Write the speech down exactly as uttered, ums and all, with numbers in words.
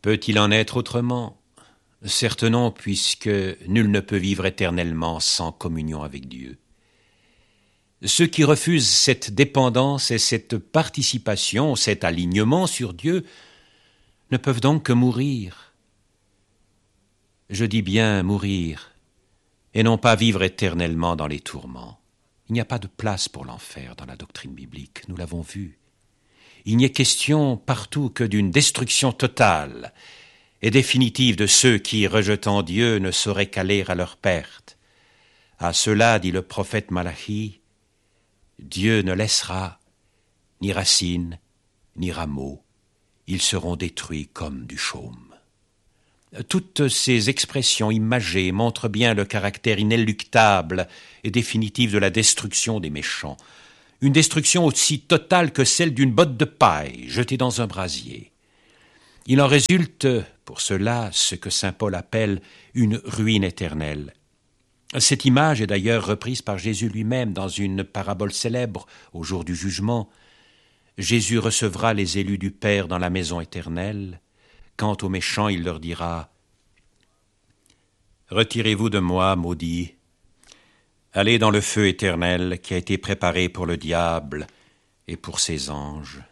Peut-il en être autrement? Certes non, puisque nul ne peut vivre éternellement sans communion avec Dieu. Ceux qui refusent cette dépendance et cette participation, cet alignement sur Dieu, ne peuvent donc que mourir. Je dis bien mourir, et non pas vivre éternellement dans les tourments. Il n'y a pas de place pour l'enfer dans la doctrine biblique, nous l'avons vu. Il n'y est question partout que d'une destruction totale et définitive de ceux qui, rejetant Dieu, ne sauraient qu'aller à leur perte. À cela, dit le prophète Malachi, Dieu ne laissera ni racines, ni rameaux, ils seront détruits comme du chaume. Toutes ces expressions imagées montrent bien le caractère inéluctable et définitif de la destruction des méchants, une destruction aussi totale que celle d'une botte de paille jetée dans un brasier. Il en résulte, pour cela, ce que saint Paul appelle une ruine éternelle. Cette image est d'ailleurs reprise par Jésus lui-même dans une parabole célèbre au jour du jugement. Jésus recevra les élus du Père dans la maison éternelle. Quant aux méchants, il leur dira « Retirez-vous de moi, maudits, allez dans le feu éternel qui a été préparé pour le diable et pour ses anges.